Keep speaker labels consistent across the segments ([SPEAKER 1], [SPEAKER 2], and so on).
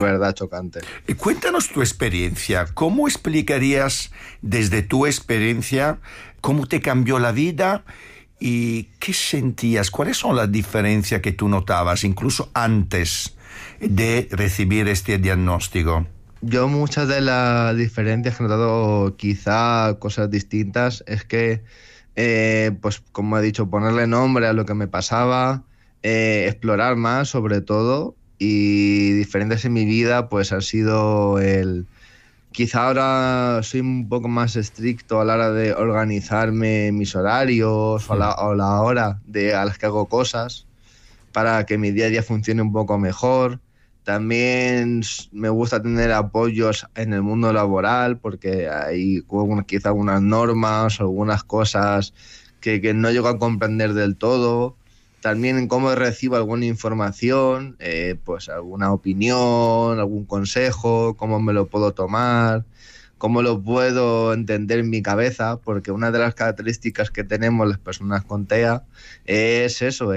[SPEAKER 1] verdad chocante.
[SPEAKER 2] Cuéntanos tu experiencia. ¿Cómo explicarías desde tu experiencia cómo te cambió la vida y qué sentías? ¿Cuáles son las diferencias que tú notabas incluso antes de recibir este diagnóstico?
[SPEAKER 1] Yo muchas de las diferencias que he notado, quizá cosas distintas, es que, pues como he dicho, ponerle nombre a lo que me pasaba, explorar más sobre todo, y diferentes en mi vida pues han sido quizá ahora soy un poco más estricto a la hora de organizarme mis horarios o la hora a las que hago cosas para que mi día a día funcione un poco mejor. También me gusta tener apoyos en el mundo laboral porque hay quizá algunas normas, algunas cosas que no llego a comprender del todo. También en cómo recibo alguna información, pues alguna opinión, algún consejo, cómo me lo puedo tomar, cómo lo puedo entender en mi cabeza, porque una de las características que tenemos las personas con TEA es eso,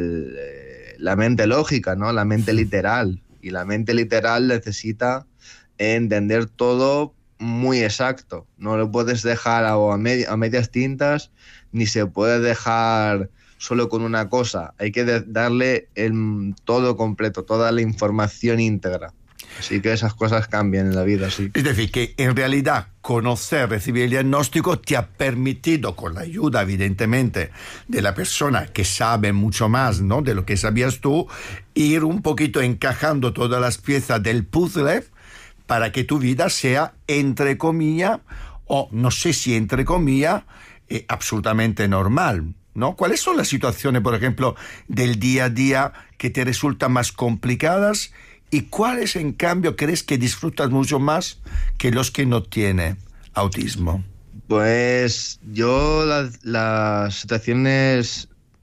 [SPEAKER 1] la mente lógica, ¿no? La mente literal. Y la mente literal necesita entender todo muy exacto. No lo puedes dejar a medias tintas, ni se puede dejar solo con una cosa. Hay que darle el todo completo, toda la información íntegra. Así que esas cosas cambian en la vida, sí.
[SPEAKER 2] Es decir, que en realidad conocer, recibir el diagnóstico te ha permitido, con la ayuda evidentemente de la persona que sabe mucho más, ¿no?, de lo que sabías tú, ir un poquito encajando todas las piezas del puzzle para que tu vida sea, entre comillas, o no sé si entre comillas, absolutamente normal, ¿no? ¿Cuáles son las situaciones, por ejemplo, del día a día que te resultan más complicadas? ¿Y cuáles, en cambio, crees que disfrutas mucho más que los que no tienen autismo?
[SPEAKER 1] Pues yo las situaciones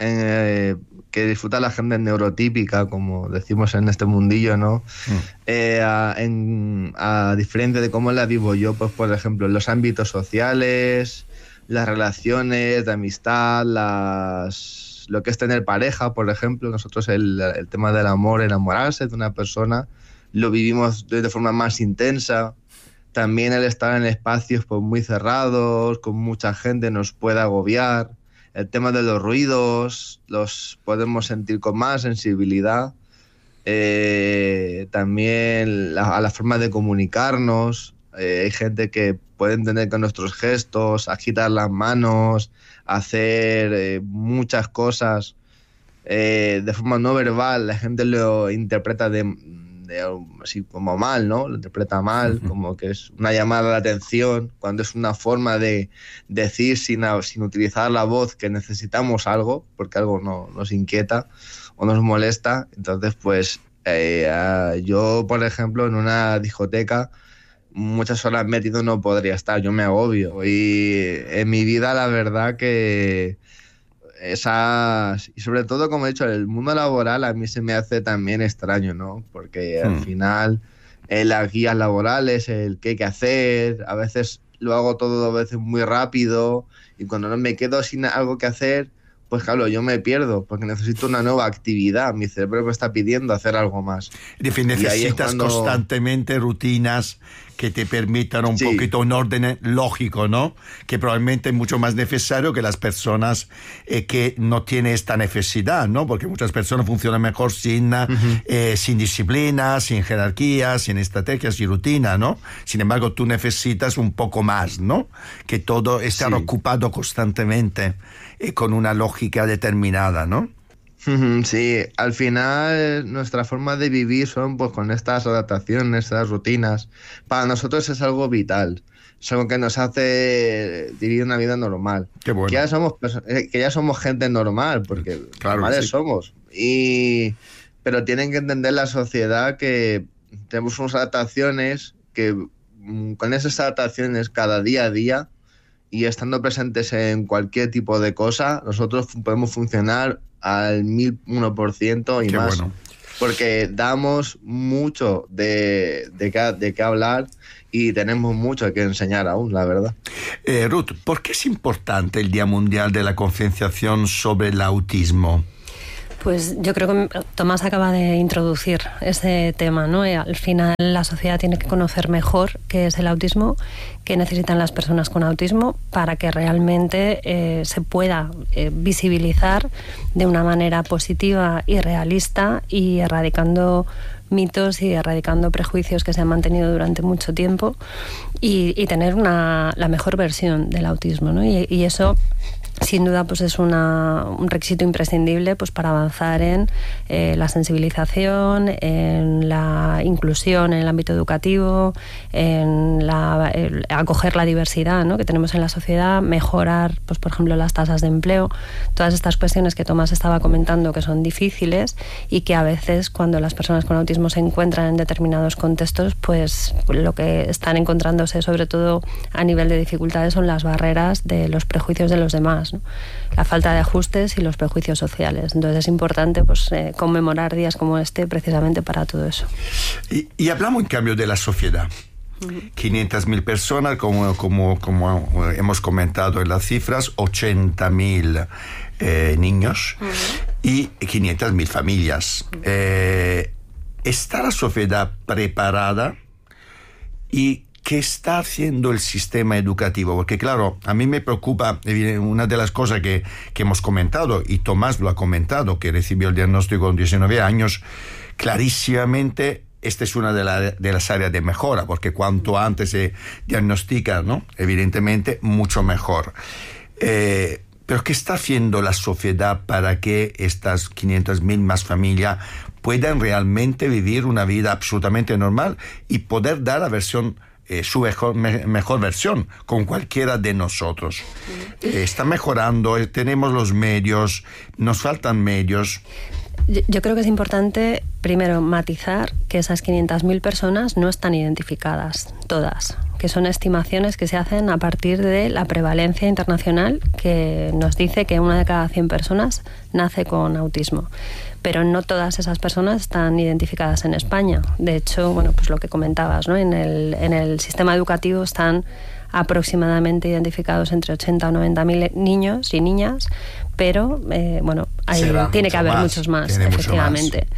[SPEAKER 1] que disfruta la gente neurotípica, como decimos en este mundillo, ¿no? A diferencia de cómo la vivo yo, pues por ejemplo, en los ámbitos sociales, las relaciones de amistad, lo que es tener pareja, por ejemplo. Nosotros el tema del amor, enamorarse de una persona, lo vivimos de forma más intensa. También el estar en espacios pues, muy cerrados, con mucha gente, nos puede agobiar. El tema de los ruidos, los podemos sentir con más sensibilidad. También a la forma de comunicarnos. Hay gente que puede entender con nuestros gestos, agitar las manos, hacer muchas cosas de forma no verbal. La gente lo interpreta así como mal, ¿no? Lo interpreta mal, como que es una llamada de atención, cuando es una forma de decir sin utilizar la voz que necesitamos algo, porque algo nos inquieta o nos molesta. Entonces, pues yo, por ejemplo, en una discoteca, muchas horas metido no podría estar, yo me agobio. Y en mi vida la verdad que y sobre todo, como he dicho, el mundo laboral a mí se me hace también extraño, ¿no? Porque al final las guías laborales, el qué hay que hacer, a veces lo hago todo a veces muy rápido y cuando no me quedo sin algo que hacer, pues claro, yo me pierdo porque necesito una nueva actividad. Mi cerebro me está pidiendo hacer algo más.
[SPEAKER 2] Necesitas constantemente rutinas que te permitan un poquito un orden lógico, ¿no? Que probablemente es mucho más necesario que las personas que no tienen esta necesidad, ¿no? Porque muchas personas funcionan mejor sin disciplina, sin jerarquía, sin estrategias y rutina, ¿no? Sin embargo, tú necesitas un poco más, ¿no? Que todo esté ocupado constantemente con una lógica determinada, ¿no?
[SPEAKER 1] Sí, al final nuestra forma de vivir son pues con estas adaptaciones, estas rutinas. Para nosotros es algo vital, es algo que nos hace vivir una vida normal.
[SPEAKER 2] Qué bueno.
[SPEAKER 1] Que ya somos gente normal, porque
[SPEAKER 2] claro,
[SPEAKER 1] normales somos. Pero tienen que entender la sociedad que tenemos unas adaptaciones que con esas adaptaciones cada día a día y estando presentes en cualquier tipo de cosa, nosotros podemos funcionar al 1001% y
[SPEAKER 2] Qué
[SPEAKER 1] más.
[SPEAKER 2] Bueno.
[SPEAKER 1] Porque damos mucho de qué hablar y tenemos mucho que enseñar aún, la verdad.
[SPEAKER 2] Ruth, ¿por qué es importante el Día Mundial de la Concienciación sobre el Autismo?
[SPEAKER 3] Pues yo creo que Tomás acaba de introducir ese tema, ¿no? Al final la sociedad tiene que conocer mejor qué es el autismo, qué necesitan las personas con autismo para que realmente se pueda visibilizar de una manera positiva y realista y erradicando mitos y erradicando prejuicios que se han mantenido durante mucho tiempo y tener la mejor versión del autismo, ¿no? Y eso sin duda pues es un requisito imprescindible pues para avanzar en la sensibilización, en la inclusión en el ámbito educativo, en acoger la diversidad, ¿no?, que tenemos en la sociedad, mejorar pues por ejemplo las tasas de empleo, todas estas cuestiones que Tomás estaba comentando que son difíciles y que a veces cuando las personas con autismo se encuentran en determinados contextos pues lo que están encontrándose sobre todo a nivel de dificultades son las barreras de los prejuicios de los demás, ¿no? La falta de ajustes y los prejuicios sociales. Entonces es importante pues conmemorar días como este precisamente para todo eso.
[SPEAKER 2] Y hablamos en cambio de la sociedad. 500.000 personas, como hemos comentado en las cifras, 80.000 niños y 500.000 familias. ¿Está la sociedad preparada? ¿Y qué está haciendo el sistema educativo? Porque claro, a mí me preocupa una de las cosas que hemos comentado, y Tomás lo ha comentado, que recibió el diagnóstico con 19 años, clarísimamente esta es una de las áreas de mejora, porque cuanto antes se diagnostica, ¿no?, evidentemente, mucho mejor. Pero ¿qué está haciendo la sociedad para que estas 500.000 más familias puedan realmente vivir una vida absolutamente normal y poder dar la versión su mejor versión con cualquiera de nosotros? Está mejorando, tenemos los medios, nos faltan medios.
[SPEAKER 3] Yo creo que es importante, primero, matizar que esas 500.000 personas no están identificadas, todas, que son estimaciones que se hacen a partir de la prevalencia internacional que nos dice que 1 de cada 100 personas nace con autismo. Pero no todas esas personas están identificadas en España. De hecho, bueno, pues lo que comentabas, ¿no?, en el sistema educativo están aproximadamente identificados entre 80 o 90.000 niños y niñas, pero bueno, tiene que haber muchos más, efectivamente.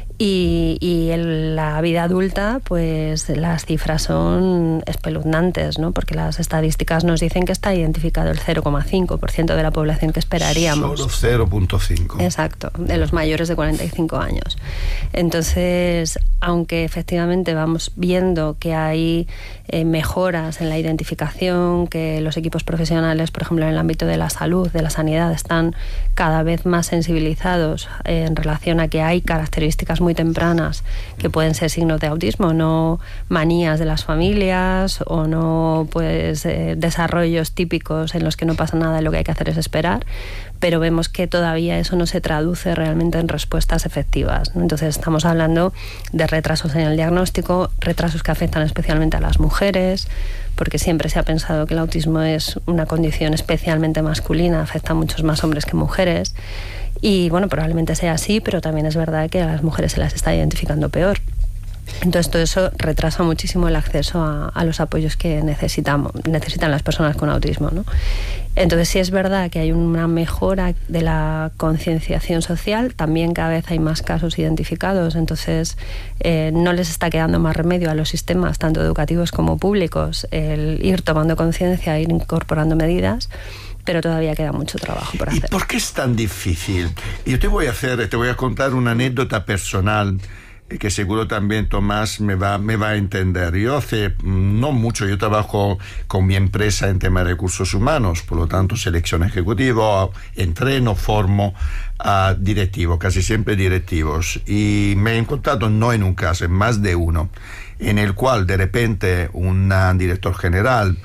[SPEAKER 3] Y en la vida adulta, pues las cifras son espeluznantes, ¿no? Porque las estadísticas nos dicen que está identificado el 0,5% de la población que esperaríamos.
[SPEAKER 2] Solo 0,5.
[SPEAKER 3] Exacto, de los mayores de 45 años. Entonces, aunque efectivamente vamos viendo que hay mejoras en la identificación, que los equipos profesionales, por ejemplo, en el ámbito de la salud, de la sanidad, están cada vez más sensibilizados en relación a que hay características muy tempranas que pueden ser signos de autismo, no manías de las familias o no pues desarrollos típicos en los que no pasa nada y lo que hay que hacer es esperar, pero vemos que todavía eso no se traduce realmente en respuestas efectivas, ¿no? Entonces estamos hablando de retrasos en el diagnóstico, retrasos que afectan especialmente a las mujeres, porque siempre se ha pensado que el autismo es una condición especialmente masculina, afecta a muchos más hombres que mujeres. Y bueno, probablemente sea así, pero también es verdad que a las mujeres se las está identificando peor. Entonces todo eso retrasa muchísimo el acceso a los apoyos que necesitan las personas con autismo, ¿no? Entonces sí es verdad que hay una mejora de la concienciación social, también cada vez hay más casos identificados, entonces no les está quedando más remedio a los sistemas, tanto educativos como públicos, el ir tomando conciencia, ir incorporando medidas, pero todavía queda mucho trabajo por hacer.
[SPEAKER 2] ¿Y por qué es tan difícil? Yo te voy a contar una anécdota personal que seguro también Tomás me va a entender. Yo hace no mucho, yo trabajo con mi empresa en tema de recursos humanos, por lo tanto selección ejecutiva, entreno, formo a directivos, casi siempre directivos, y me he encontrado no en un caso, en más de uno, en el cual de repente un director general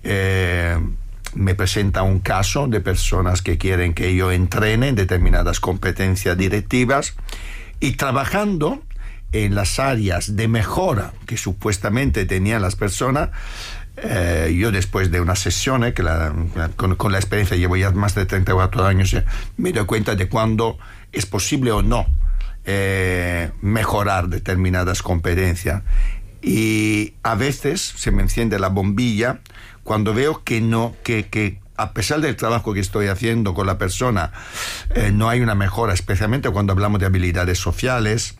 [SPEAKER 2] me presenta un caso de personas que quieren que yo entrene en determinadas competencias directivas, y trabajando en las áreas de mejora que supuestamente tenían las personas, yo después de una sesión con la experiencia, llevo ya más de 34 años, me doy cuenta de cuándo es posible o no mejorar determinadas competencias. Y a veces se me enciende la bombilla cuando veo que a pesar del trabajo que estoy haciendo con la persona, no hay una mejora, especialmente cuando hablamos de habilidades sociales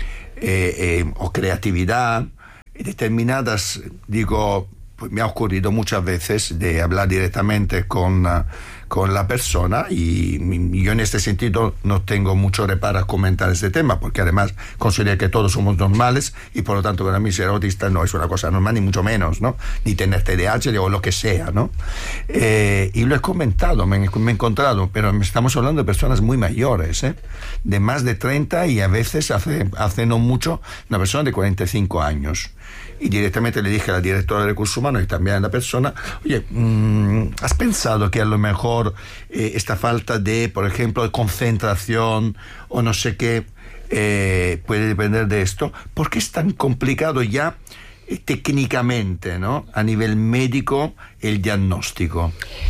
[SPEAKER 2] o creatividad, determinadas, digo, pues me ha ocurrido muchas veces de hablar directamente con la persona y yo en este sentido no tengo mucho reparo a comentar este tema, porque además considero que todos somos normales y por lo tanto para mí ser autista no es una cosa normal, ni mucho menos, ¿no? Ni tener TDAH o lo que sea, ¿no? Y lo he comentado, me he encontrado, pero estamos hablando de personas muy mayores, de más de 30 y a veces hace no mucho una persona de 45 años. Y directamente le dije a la directora de Recursos Humanos y también a la persona, oye, ¿has pensado que a lo mejor esta falta de, por ejemplo, de concentración o no sé qué puede depender de esto? Porque es tan complicado ya técnicamente, ¿no? A nivel médico, el diagnóstico.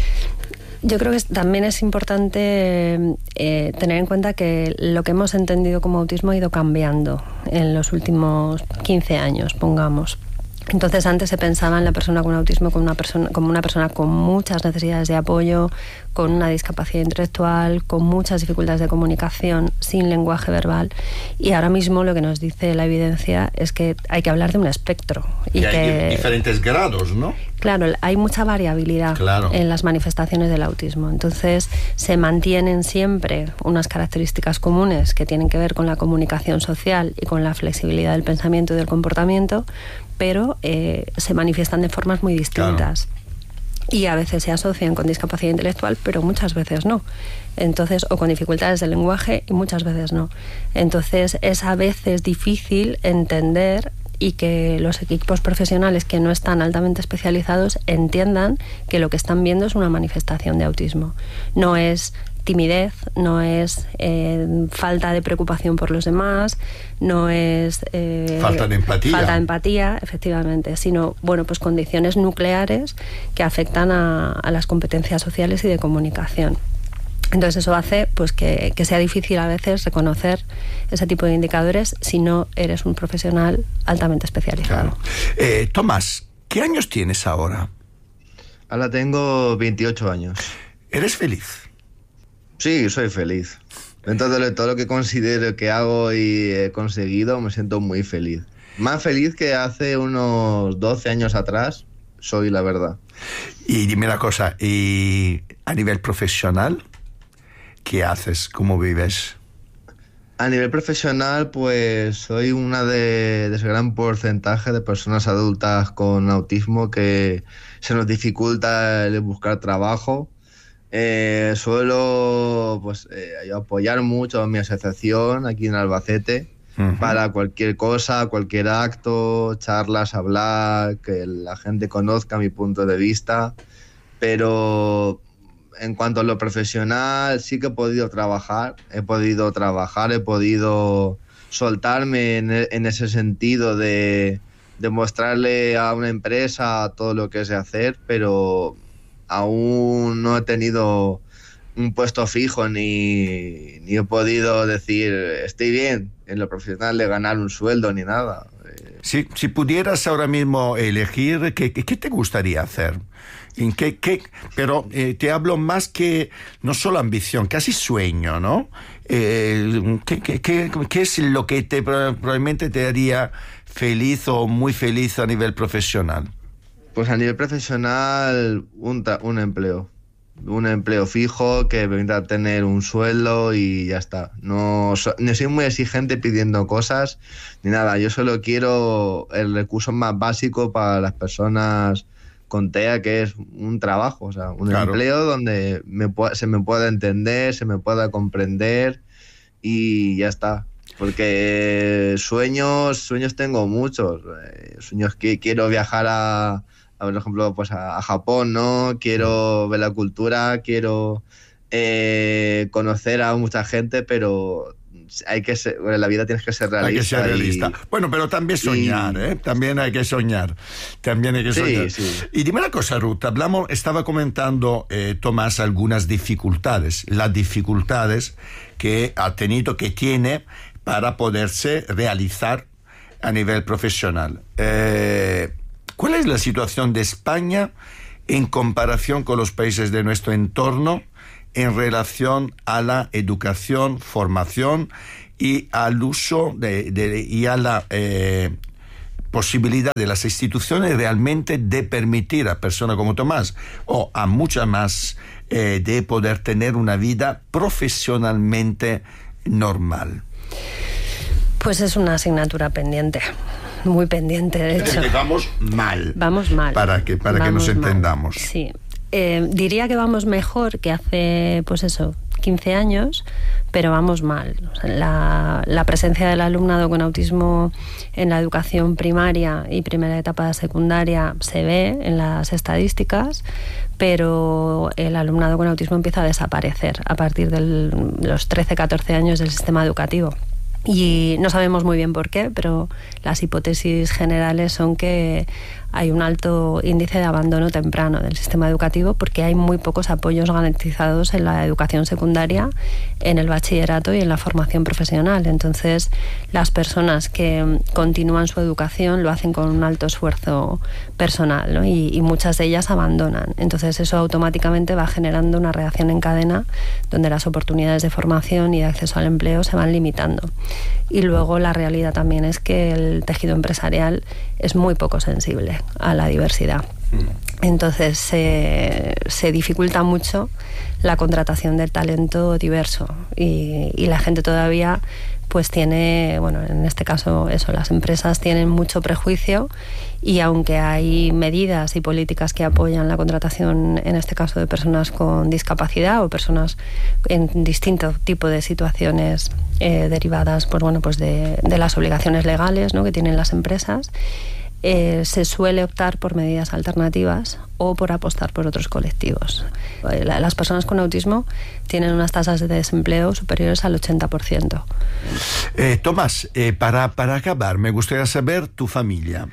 [SPEAKER 3] Yo creo que también es importante tener en cuenta que lo que hemos entendido como autismo ha ido cambiando en los últimos 15 años, pongamos. Entonces antes se pensaba en la persona con autismo como una persona con muchas necesidades de apoyo, con una discapacidad intelectual, con muchas dificultades de comunicación, sin lenguaje verbal. Y ahora mismo lo que nos dice la evidencia es que hay que hablar de un espectro.
[SPEAKER 2] Y hay diferentes grados, ¿no?
[SPEAKER 3] Claro, hay mucha variabilidad en las manifestaciones del autismo. Entonces se mantienen siempre unas características comunes que tienen que ver con la comunicación social y con la flexibilidad del pensamiento y del comportamiento, pero se manifiestan de formas muy distintas. Claro. Y a veces se asocian con discapacidad intelectual, pero muchas veces no. Entonces, o con dificultades del lenguaje y muchas veces no. Entonces es a veces difícil entender y que los equipos profesionales que no están altamente especializados entiendan que lo que están viendo es una manifestación de autismo. No es timidez, no es falta de preocupación por los demás, no es
[SPEAKER 2] falta de
[SPEAKER 3] empatía, efectivamente, sino pues condiciones nucleares que afectan a las competencias sociales y de comunicación. Entonces eso hace pues que sea difícil a veces reconocer ese tipo de indicadores si no eres un profesional altamente especializado.
[SPEAKER 2] Claro. Tomás, ¿qué años tienes ahora?
[SPEAKER 1] Ahora tengo 28 años.
[SPEAKER 2] ¿Eres feliz?
[SPEAKER 1] Sí, soy feliz. Dentro de todo lo que considero que hago y he conseguido, me siento muy feliz. Más feliz que hace unos 12 años atrás, soy, la verdad.
[SPEAKER 2] Y dime una cosa, ¿y a nivel profesional qué haces? ¿Cómo vives?
[SPEAKER 1] A nivel profesional, pues soy una de ese gran porcentaje de personas adultas con autismo que se nos dificulta el buscar trabajo. Suelo apoyar mucho a mi asociación aquí en Albacete para cualquier cosa, cualquier acto, charlas, hablar, que la gente conozca mi punto de vista, pero en cuanto a lo profesional sí que he podido soltarme en ese sentido de mostrarle a una empresa todo lo que sé hacer, pero aún no he tenido un puesto fijo ni he podido decir estoy bien en lo profesional de ganar un sueldo ni nada.
[SPEAKER 2] Si pudieras ahora mismo elegir, ¿qué te gustaría hacer? Pero te hablo más que no solo ambición, casi sueño, ¿no? ¿Qué es lo que probablemente te haría feliz o muy feliz a nivel profesioal?
[SPEAKER 1] Pues a nivel profesional, un empleo fijo que me permita tener un sueldo y ya está. No soy muy exigente pidiendo cosas ni nada. Yo solo quiero el recurso más básico para las personas con TEA, que es un trabajo, o sea, un empleo donde se me pueda entender, se me pueda comprender y ya está. Porque sueños tengo muchos. Sueños que quiero viajar por ejemplo, pues a Japón, ¿no? Quiero ver la cultura, quiero conocer a mucha gente, pero en la vida tienes que ser realista.
[SPEAKER 2] Hay que ser realista. Bueno, pero también soñar, ¿eh? También hay que soñar.
[SPEAKER 1] Sí.
[SPEAKER 2] Y dime una cosa, Ruth, estaba comentando Tomás algunas dificultades, las dificultades que ha tenido, que tiene para poderse realizar a nivel profesional. ¿Cuál es la situación de España en comparación con los países de nuestro entorno en relación a la educación, formación y al uso y a la posibilidad de las instituciones realmente de permitir a personas como Tomás o a muchas más de poder tener una vida profesionalmente normal?
[SPEAKER 3] Pues es una asignatura pendiente, muy pendiente, de hecho.
[SPEAKER 2] Vamos mal.
[SPEAKER 3] Vamos mal.
[SPEAKER 2] Para que nos entendamos.
[SPEAKER 3] Mal. Sí. Diría que vamos mejor que hace, 15 años, pero vamos mal. O sea, la presencia del alumnado con autismo en la educación primaria y primera etapa de secundaria se ve en las estadísticas, pero el alumnado con autismo empieza a desaparecer a partir de los 13-14 años del sistema educativo. Y no sabemos muy bien por qué, pero las hipótesis generales son que hay un alto índice de abandono temprano del sistema educativo porque hay muy pocos apoyos garantizados en la educación secundaria, en el bachillerato y en la formación profesional. Entonces, las personas que continúan su educación lo hacen con un alto esfuerzo personal, ¿no? y muchas de ellas abandonan. Entonces, eso automáticamente va generando una reacción en cadena donde las oportunidades de formación y de acceso al empleo se van limitando. Y luego la realidad también es que el tejido empresarial es muy poco sensible a la diversidad. Entonces se dificulta mucho la contratación del talento diverso y la gente todavía pues tiene, en este caso las empresas tienen mucho prejuicio, y aunque hay medidas y políticas que apoyan la contratación, en este caso de personas con discapacidad o personas en distinto tipo de situaciones derivadas de las obligaciones legales, ¿no?, que tienen las empresas, se suele optar por medidas alternativas o por apostar por otros colectivos. Las personas con autismo tienen unas tasas de desempleo superiores al 80%.
[SPEAKER 2] Tomás, para acabar, me gustaría saber tu familia.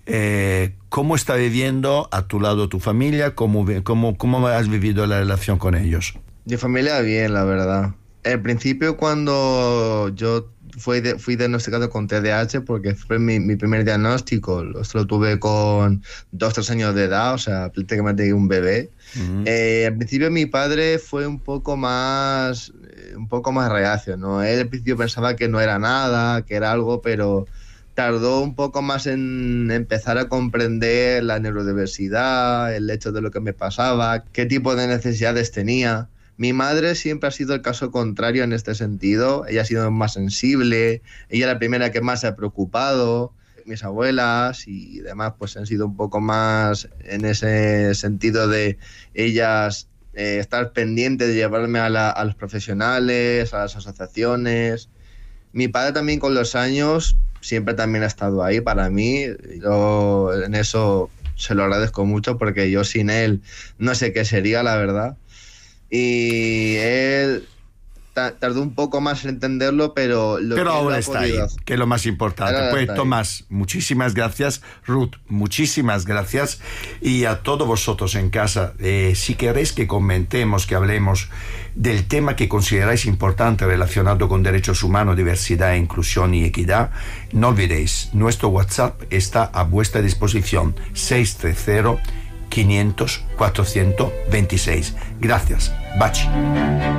[SPEAKER 2] ¿Cómo está viviendo a tu lado tu familia? ¿Cómo has vivido la relación con ellos?
[SPEAKER 1] Mi familia bien, la verdad. Al principio, cuando yo fui diagnosticado con TDAH, porque fue mi primer diagnóstico, lo tuve con 2-3 años de edad, o sea, prácticamente un bebé. Al principio mi padre fue un poco más reacio, ¿no? Él al principio pensaba que no era nada, que era algo, pero tardó un poco más en empezar a comprender la neurodiversidad, el hecho de lo que me pasaba, qué tipo de necesidades tenía. Mi madre siempre ha sido el caso contrario en este sentido. Ella ha sido más sensible, ella es la primera que más se ha preocupado. Mis abuelas y demás pues han sido un poco más en ese sentido de ellas estar pendientes de llevarme a los profesionales, a las asociaciones. Mi padre también con los años siempre también ha estado ahí para mí. Yo en eso se lo agradezco mucho porque yo sin él no sé qué sería, la verdad. Y él tardó un poco más en entenderlo, pero
[SPEAKER 2] ahora está ahí, que es lo más importante. Pues Tomás, muchísimas gracias. Ruth, muchísimas gracias. Y a todos vosotros en casa, si queréis que comentemos, que hablemos del tema que consideráis importante relacionado con derechos humanos, diversidad, inclusión y equidad, no olvidéis, nuestro WhatsApp está a vuestra disposición, 630 500 426. Gracias. Baci.